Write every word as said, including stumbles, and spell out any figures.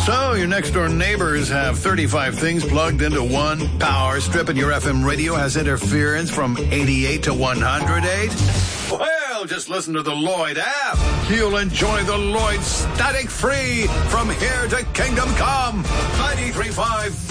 So, your next-door neighbors have thirty-five things plugged into one power strip, and your F M radio has interference from eighty-eight to one oh eight? Well, just listen to the Lloyd app. You'll enjoy the Lloyd static-free from here to kingdom come. ninety-three point five